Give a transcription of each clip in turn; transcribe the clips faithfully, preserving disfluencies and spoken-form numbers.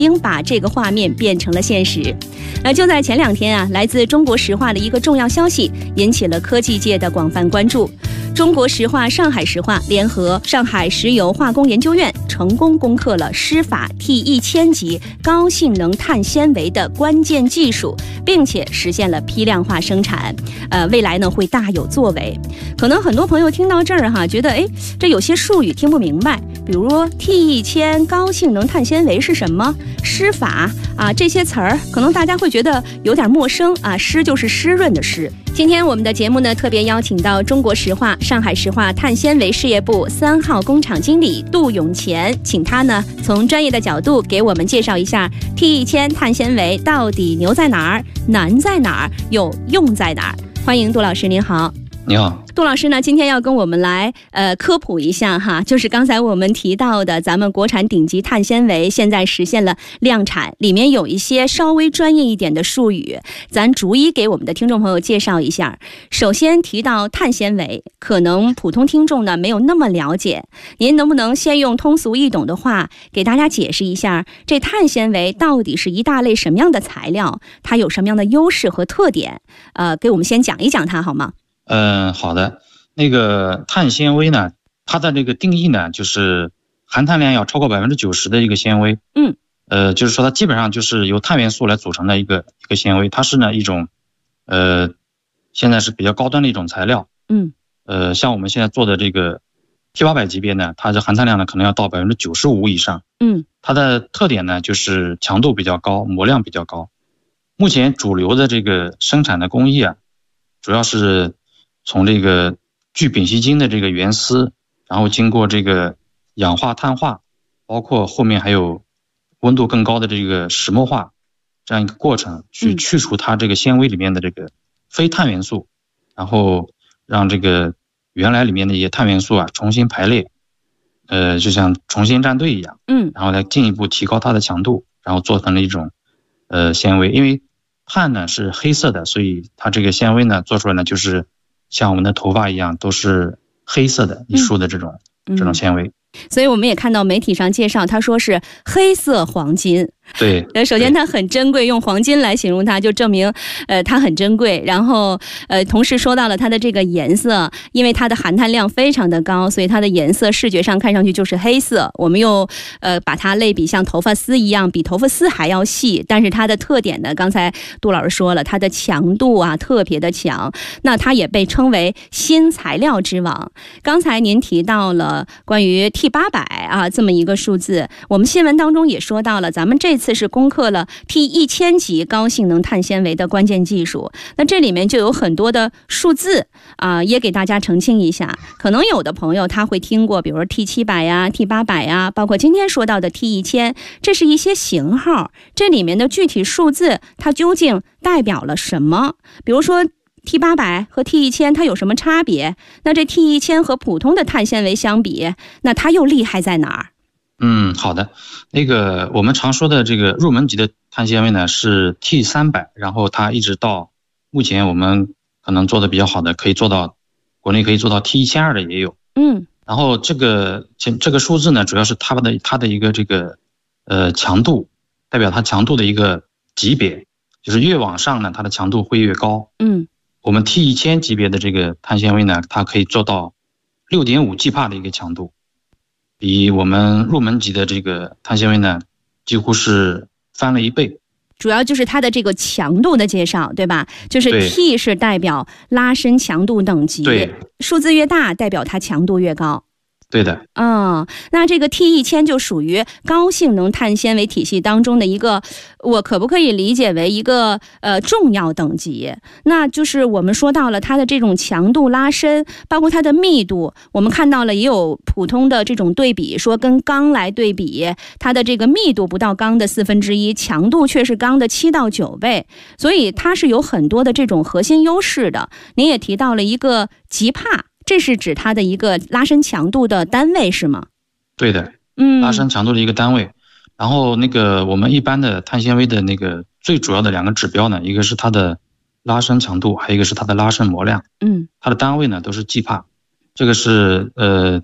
应把这个画面变成了现实。那就在前两天啊，来自中国石化的一个重要消息引起了科技界的广泛关注。中国石化、上海石化联合上海石油化工研究院，成功攻克了施法 T 一千 级高性能碳纤维的关键技术，并且实现了批量化生产。呃，未来呢会大有作为。可能很多朋友听到这儿哈，觉得哎，这有些术语听不明白，比如说 T 一千 高性能碳纤维是什么？施法啊，这些词儿可能大家会觉得有点陌生啊。湿就是湿润的湿。今天我们的节目呢，特别邀请到中国石化、上海石化碳纤维事业部三号工厂经理杜永乾，请他呢从专业的角度给我们介绍一下 T 一千 碳纤维到底牛在哪儿、难在哪儿、又用在哪儿。欢迎杜老师，您好。 你好， 杜老师呢，今天要跟我们来呃科普一下哈，就是刚才我们提到的咱们国产顶级碳纤维现在实现了量产，里面有一些稍微专业一点的术语，咱逐一给我们的听众朋友介绍一下。首先提到碳纤维，可能普通听众呢没有那么了解，您能不能先用通俗易懂的话给大家解释一下，这碳纤维到底是一大类什么样的材料，它有什么样的优势和特点？呃，给我们先讲一讲它好吗？ 嗯，好的。那个碳纤维呢，它的这个定义呢，就是含碳量要超过百分之九十的一个纤维。 嗯， 呃，就是说它基本上就是由碳元素来组成的一个一个纤维，它是呢一种，呃，现在是比较高端的一种材料。 嗯， 呃，像我们现在做的这个 T 八百 级别呢，它的含碳量呢可能要到百分之九十五以上。 嗯， 它的特点呢就是强度比较高，模量比较高。目前主流的这个生产的工艺啊，主要是从这个聚丙烯腈的这个原丝，然后经过这个氧化碳化，包括后面还有温度更高的这个石墨化这样一个过程，去去除它这个纤维里面的这个非碳元素，然后让这个原来里面的一些碳元素啊重新排列，呃，就像重新站队一样， 嗯， 然后来进一步提高它的强度，然后做成了一种呃纤维。因为碳呢是黑色的，所以它这个纤维呢做出来呢就是像我们的头发一样都是黑色的一束的这种、嗯、这种纤维。 所以我们也看到媒体上介绍，他说是黑色黄金。 对， 首先它很珍贵，用黄金来形容它就证明呃它很珍贵。然后呃同时说到了它的这个颜色，因为它的含碳量非常的高，所以它的颜色视觉上看上去就是黑色。我们又呃把它类比像头发丝一样，比头发丝还要细，但是它的特点呢，刚才杜老师说了，它的强度啊特别的强，那它也被称为新材料之王。刚才您提到了关于 T 八百 啊这么一个数字，我们新闻当中也说到了，咱们这次是攻克了 T 一千 级高性能碳纤维的关键技术。那这里面就有很多的数字啊、呃，也给大家澄清一下。可能有的朋友他会听过，比如说 T 七百 呀、T 八百 呀，包括今天说到的 T 一千，这是一些型号，这里面的具体数字它究竟代表了什么？比如说T 八百 和 T 一千 它有什么差别？那这 T 一千 和普通的碳纤维相比，那它又厉害在哪儿？ 嗯，好的。那个我们常说的这个入门级的碳纤维呢是 T 三百，然后它一直到目前我们可能做的比较好的，可以做到国内可以做到 T 一千二 的也有。 嗯， 然后这个这个数字呢，主要是它的它的一个这个呃强度，代表它强度的一个级别，就是越往上呢，它的强度会越高。 嗯。 我们 T 一千 级别的这个碳纤维呢，它可以做到 六点五 G 帕的一个强度，比我们入门级的这个碳纤维呢几乎是翻了一倍。 主要就是它的这个强度的介绍，对吧？就是 T 是代表拉伸强度等级， 对， 数字越大代表它强度越高。 对的。 嗯，那这个 T 一千 就属于高性能碳纤维体系当中的一个，我可不可以理解为一个呃重要等级？那就是我们说到了它的这种强度拉伸，包括它的密度，我们看到了也有普通的这种对比，说跟钢来对比，它的这个密度不到钢的四分之一，强度却是钢的七到九倍，所以它是有很多的这种核心优势的。您也提到了一个极帕。这是指它的一个拉伸强度的单位是吗？ 对的， 嗯， 拉伸强度的一个单位。然后那个我们一般的碳纤维的那个最主要的两个指标呢，一个是它的拉伸强度，还有一个是它的拉伸模量。 嗯， 它的单位呢都是 G 帕，这个是呃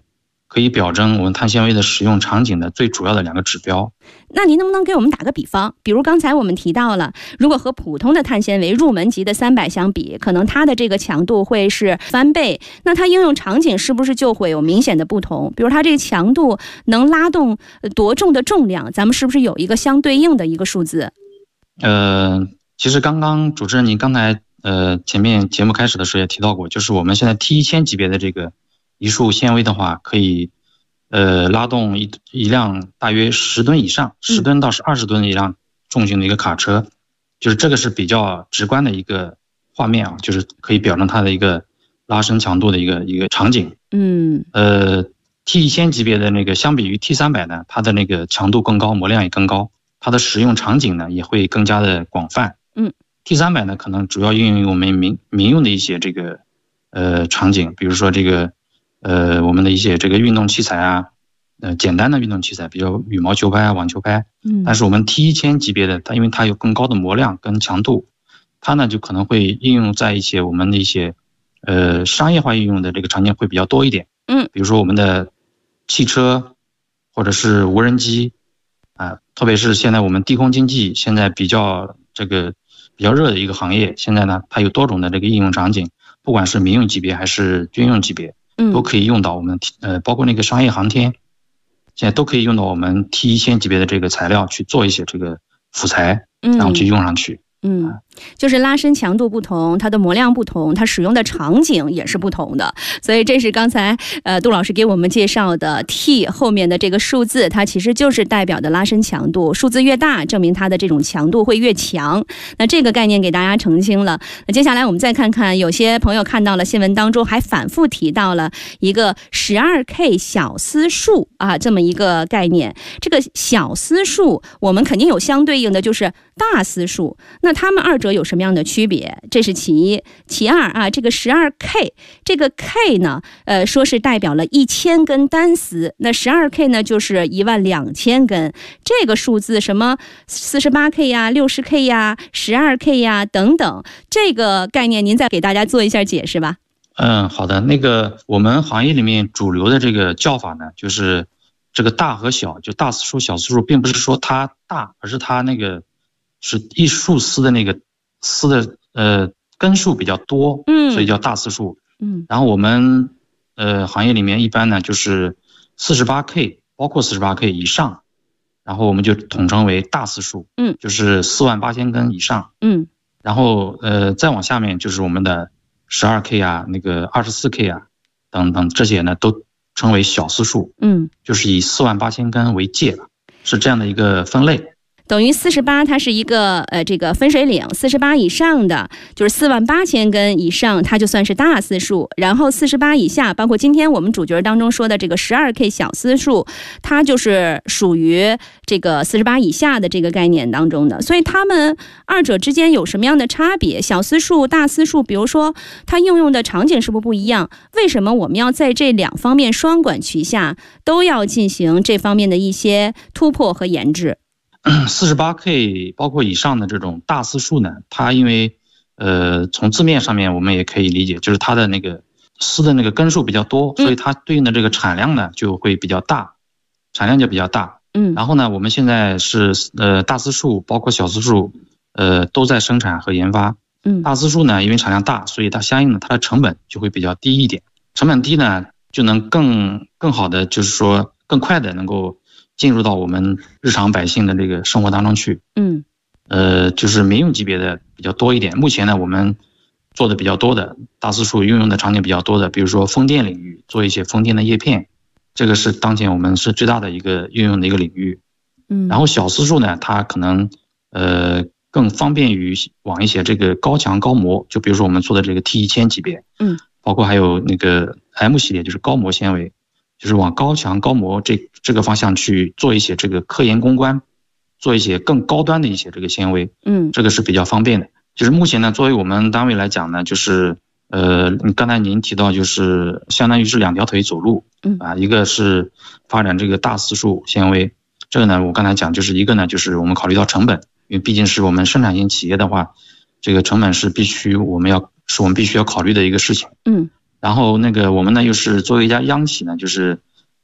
可以表征我们碳纤维的使用场景的最主要的两个指标。 那您能不能给我们打个比方？比如刚才我们提到了，如果和普通的碳纤维入门级的三百相比，可能它的这个强度会是翻倍，那它应用场景是不是就会有明显的不同？比如它这个强度能拉动多重的重量，咱们是不是有一个相对应的一个数字？ 呃，其实刚刚主持人您刚才呃前面节目开始的时候也提到过，就是我们现在 T 一千 级别的这个一束纤维的话，可以呃拉动一一辆大约十吨以上，十吨到是二十吨的一辆重型的一个卡车，嗯、就是这个是比较直观的一个画面啊，就是可以表征它的一个拉伸强度的一个一个场景。 嗯， 呃 T 一千 级别的那个相比于 T 三百呢，它的那个强度更高，模量也更高，它的使用场景呢也会更加的广泛。 嗯 ，T 三百呢可能主要应用于我们民民用的一些这个呃场景，比如说这个。呃，我们的一些这个运动器材啊，呃，简单的运动器材，比如羽毛球拍啊、网球拍。嗯。但是我们 T 一千 级别的，它因为它有更高的模量跟强度，它呢就可能会应用在一些我们的一些呃商业化应用的这个场景会比较多一点。 嗯。 比如说我们的汽车或者是无人机啊，特别是现在我们低空经济现在比较这个比较热的一个行业，现在呢它有多种的这个应用场景，不管是民用级别还是军用级别。都可以用到我们呃，包括那个商业航天，现在都可以用到我们 T 一千 级别的这个材料去做一些这个辅材，然后去用上去。 嗯，就是拉伸强度不同，它的模量不同，它使用的场景也是不同的。所以这是刚才呃杜老师给我们介绍的 T 后面的这个数字，它其实就是代表的拉伸强度，数字越大，证明它的这种强度会越强。那这个概念给大家澄清了。那接下来我们再看看，有些朋友看到了新闻当中还反复提到了一个 十二 K 小丝束啊这么一个概念。这个小丝束我们肯定有相对应的就是大丝束，那它们二者有什么样的区别？这是其一。其二啊，这个 十二 K 这个 K 呢呃，说是代表了一千根单丝，那 十二 K 呢就是一万两千根。这个数字什么 四十八 K 呀 六十 K 呀 十二 K 呀等等，这个概念您再给大家做一下解释吧。 嗯，好的。那个我们行业里面主流的这个叫法呢，就是这个大和小，就大丝束小丝束，并不是说它大，而是它那个是一束丝的那个丝的呃根数比较多，嗯，所以叫大丝束。嗯，然后我们呃行业里面一般呢就是四十八 K， 包括四十八 K 以上，然后我们就统称为大丝束，嗯，就是四万八千根以上，嗯，然后呃再往下面就是我们的十二 K 啊，那个二十四 K 啊等等这些呢都称为小丝束，嗯，就是以四万八千根为界了，是这样的一个分类。 等于四十八它是一个呃这个分水岭，四十八以上的就是四万八千根以上，它就算是大丝束，然后四十八以下，包括今天我们主角当中说的这个 十二 K 小丝束，它就是属于这个四十八以下的这个概念当中的。所以它们二者之间有什么样的差别？小丝束、大丝束，比如说它应用的场景是不是不一样？为什么我们要在这两方面双管齐下，都要进行这方面的一些突破和研制？ 四十八 K 包括以上的这种大丝束呢，它因为呃从字面上面我们也可以理解，就是它的那个丝的那个根数比较多，所以它对应的这个产量呢就会比较大，产量就比较大。嗯，然后呢，我们现在是呃大丝束包括小丝束呃都在生产和研发。嗯，大丝束呢因为产量大，所以它相应的它的成本就会比较低一点，成本低呢就能更更好的就是说更快的能够进入到我们日常百姓的这个生活当中去。嗯，呃，就是民用级别的比较多一点。目前呢，我们做的比较多的大丝束运用的场景比较多的，比如说风电领域，做一些风电的叶片，这个是当前我们是最大的一个运用的一个领域。嗯，然后小丝束呢，它可能呃更方便于往一些这个高强高模，就比如说我们做的这个 T 一千 级别，嗯，包括还有那个 M 系列，就是高模纤维。就是往高强高模这这个方向去做一些这个科研攻关，做一些更高端的一些这个纤维，嗯，这个是比较方便的。就是目前呢，作为我们单位来讲呢，就是呃，刚才您提到就是相当于是两条腿走路，嗯啊，一个是发展这个大丝束纤维，这个呢我刚才讲就是一个呢就是我们考虑到成本，因为毕竟是我们生产型企业的话，这个成本是必须我们要是我们必须要考虑的一个事情，嗯。然后那个我们呢又是作为一家央企呢，就是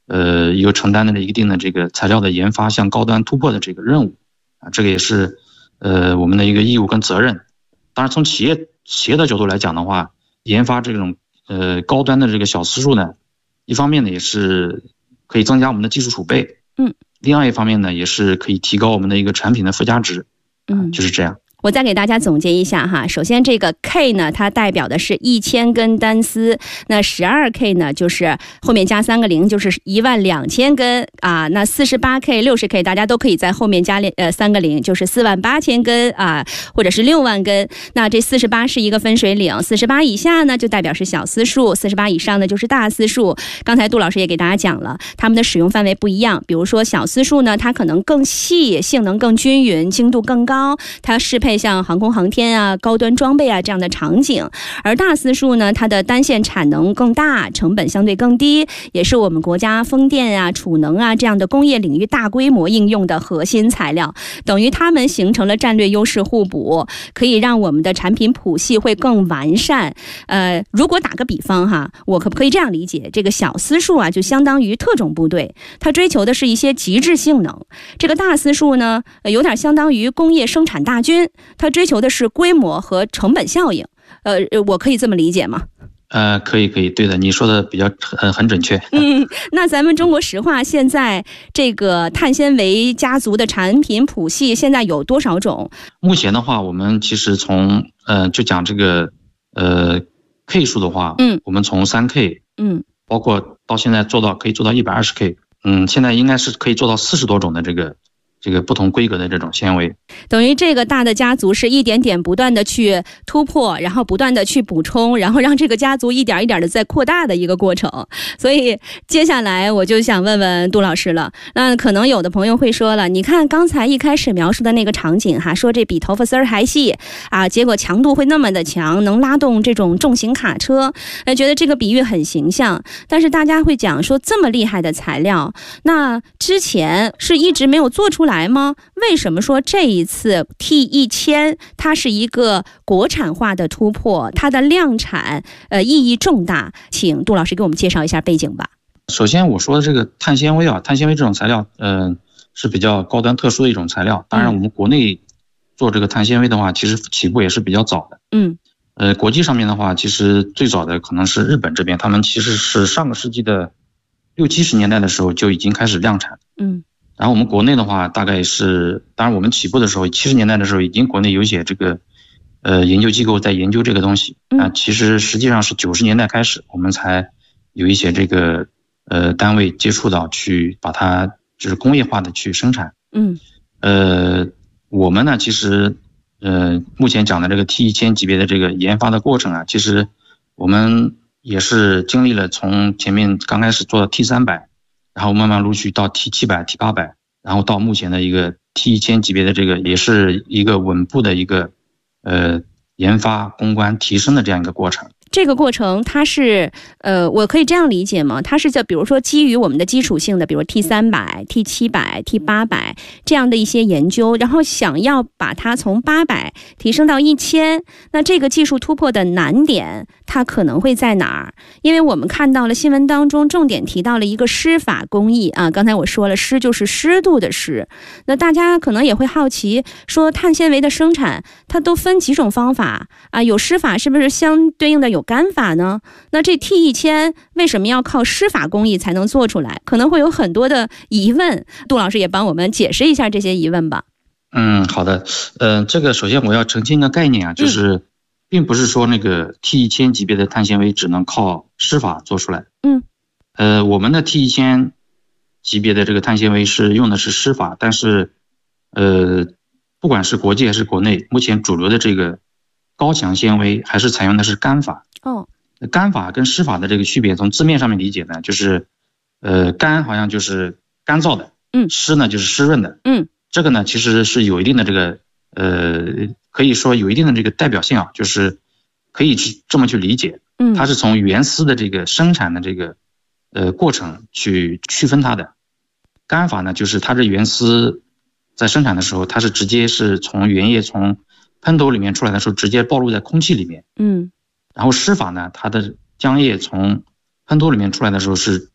呃有承担的一定的这个材料的研发向高端突破的这个任务啊，这个也是呃我们的一个义务跟责任。当然从企业企业的角度来讲的话，研发这种呃高端的这个小丝数呢，一方面呢也是可以增加我们的技术储备， 嗯， 另外一方面呢也是可以提高我们的一个产品的附加值，嗯，就是这样。 我再给大家总结一下哈，首先这个 K 呢，它代表的是一千根单丝，那 十二 K 呢就是后面加三个零，就是一万两千根啊，那 四十八 K、六十 K 大家都可以在后面加呃三个零，就是四万八千根啊，或者是六万根。那这四十八是一个分水岭，四十八以下呢就代表是小丝数，四十八以上呢就是大丝数。刚才杜老师也给大家讲了，它们的使用范围不一样，比如说小丝数呢，它可能更细，性能更均匀，精度更高，它适配像航空航天啊、高端装备啊这样的场景。而大丝数呢，它的单线产能更大，成本相对更低，也是我们国家风电啊、储能啊这样的工业领域大规模应用的核心材料，等于它们形成了战略优势互补，可以让我们的产品谱系会更完善。呃，如果打个比方哈，我可不可以这样理解，这个小丝数啊就相当于特种部队，它追求的是一些极致性能；这个大丝数呢，呃、有点相当于工业生产大军，它追求的是规模和成本效应。呃，我可以这么理解吗？ 呃，可以可以，对的，你说的比较很很准确。 嗯，那咱们中国石化现在这个碳纤维家族的产品谱系现在有多少种？ 目前的话，我们其实从呃就讲这个呃 K 数的话， 嗯， 我们从三 K， 嗯， 包括到现在做到可以做到一百二十 K， 嗯，现在应该是可以做到四十多种的这个。这个不同规格的这种纤维， 等于这个大的家族是一点点不断的去突破，然后不断的去补充，然后让这个家族一点一点的在扩大的一个过程。所以接下来我就想问问杜老师了，那可能有的朋友会说了，你看刚才一开始描述的那个场景哈，说这比头发丝儿还细啊，结果强度会那么的强，能拉动这种重型卡车，呃，觉得这个比喻很形象。但是大家会讲说，这么厉害的材料，那之前是一直没有做出来吗？为什么说这一次 T 一千 它是一个国产化的突破，它的量产呃意义重大？请杜老师给我们介绍一下背景吧。 首先我说的这个碳纤维啊，碳纤维这种材料呃是比较高端特殊的一种材料，当然我们国内做这个碳纤维的话其实起步也是比较早的。 嗯， 呃国际上面的话其实最早的可能是日本这边，他们其实是上个世纪的六七十年代的时候就已经开始量产。 嗯， 然后我们国内的话大概是，当然我们起步的时候七十年代的时候已经国内有一些这个呃研究机构在研究这个东西啊、呃，其实实际上是九十年代开始我们才有一些这个呃单位接触到去把它就是工业化的去生产。 嗯， 呃我们呢其实呃目前讲的这个 T 一千 级别的这个研发的过程啊，其实我们也是经历了从前面刚开始做的 T 三百，然后慢慢陆续到 T 七百、T 八百，然后到目前的一个 T 一千 级别的这个，也是一个稳步的一个呃研发、攻关、提升的这样一个过程。 这个过程它是呃，我可以这样理解吗？它是在比如说基于我们的基础性的，比如 T 三百、T 七百、T 八百这样的一些研究，然后想要把它从八百提升到一千，那这个技术突破的难点它可能会在哪儿？因为我们看到了新闻当中重点提到了一个湿法工艺啊，刚才我说了，湿就是湿度的湿，那大家可能也会好奇，说碳纤维的生产它都分几种方法啊？有湿法是不是相对应的有干法呢？那这 T 一千为什么要靠湿法工艺才能做出来？可能会有很多的疑问，杜老师也帮我们解释一下这些疑问吧。 嗯，好的。呃，这个首先我要澄清一个概念啊，就是、嗯、并不是说那个 T 一千 级别的碳纤维只能靠湿法做出来。 嗯， 呃，我们的 T 一千 级别的这个碳纤维是用的是湿法，但是呃，不管是国际还是国内，目前主流的这个高强纤维还是采用的是干法。 哦， 干法跟湿法的这个区别，从字面上面理解呢，就是呃干好像就是干燥的， 嗯， 湿呢就是湿润的， 嗯， 这个呢其实是有一定的这个呃可以说有一定的这个代表性啊，就是可以这么去理解， 嗯， 它是从原丝的这个生产的这个呃过程去区分它的。干法呢，就是它这原丝在生产的时候，它是直接是从原液从喷头里面出来的时候直接暴露在空气里面， 嗯， 然后湿法呢，它的浆液从喷头里面出来的时候是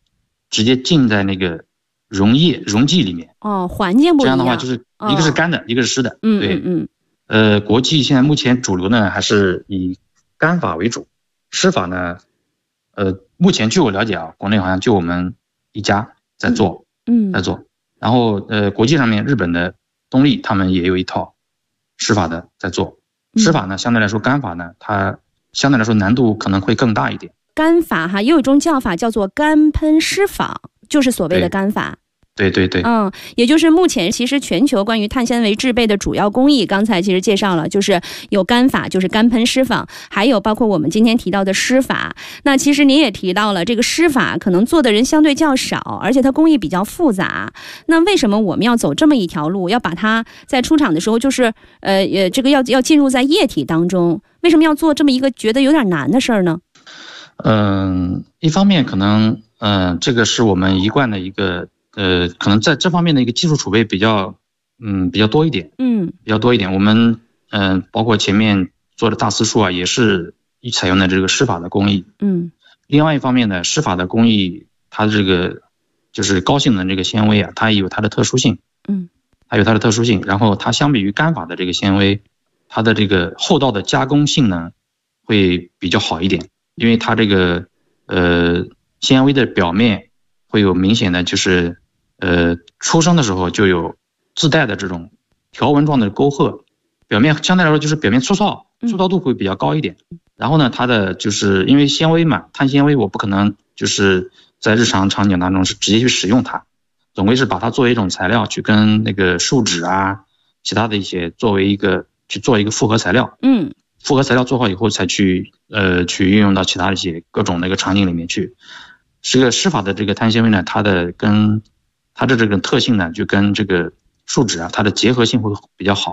直接浸在那个溶液溶剂里面。 哦，环境不一样。 这样的话就是一个是干的，哦、一个是湿的。 嗯对， 嗯嗯。 呃，国际现在目前主流呢还是以干法为主，湿法呢，呃，目前据我了解啊，国内好像就我们一家在做， 嗯， 在做。然后呃，国际上面日本的东丽他们也有一套湿法的在做。湿法呢，相对来说干法呢，它相对来说难度可能会更大一点。 干法哈，也有一种叫法叫做干喷湿法，就是所谓的干法。 对对对， 嗯，也就是目前其实全球关于碳纤维制备的主要工艺，刚才其实介绍了，就是有干法，就是干喷湿法，还有包括我们今天提到的湿法。那其实您也提到了，这个湿法可能做的人相对较少，而且它工艺比较复杂。那为什么我们要走这么一条路，要把它在出厂的时候，就是呃呃，这个要要进入在液体当中？为什么要做这么一个觉得有点难的事儿呢？ 嗯，一方面可能，嗯，这个是我们一贯的一个。呃，可能在这方面的一个技术储备比较，嗯，比较多一点， 嗯， 比较多一点。我们，嗯、呃，包括前面做的大丝树啊，也是采用的这个湿法的工艺， 嗯。 另外一方面呢，湿法的工艺，它这个就是高性能这个纤维啊，它也有它的特殊性， 嗯， 它有它的特殊性。然后它相比于干法的这个纤维，它的这个后道的加工性能会比较好一点，因为它这个呃纤维的表面会有明显的就是。呃，出生的时候就有自带的这种条纹状的沟壑，表面相对来说就是表面粗糙，粗糙度会比较高一点。然后呢，它的就是因为纤维嘛，碳纤维我不可能就是在日常场景当中是直接去使用它，总归是把它作为一种材料去跟那个树脂啊，其他的一些作为一个去做一个复合材料。 嗯， 复合材料做好以后才去呃去运用到其他的一些各种那个场景里面去。这个湿法的这个碳纤维呢，它的跟它的这个特性呢，就跟这个树脂啊，它的结合性会比较好。